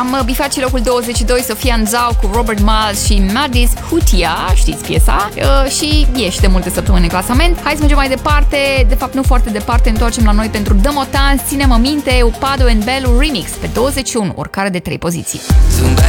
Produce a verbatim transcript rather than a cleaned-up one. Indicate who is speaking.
Speaker 1: Am bifat și locul douăzeci și doi, Sofia Nzau cu Robert Miles și Madis Hutia, știți piesa, uh, și ieși de multe săptămâni în clasament. Hai să mergem mai departe, de fapt nu foarte departe, întoarcem la noi pentru Dămotan, ține-mă minte, Upado and Belu Remix pe douăzeci și unu, urcare de trei poziții.
Speaker 2: Zumba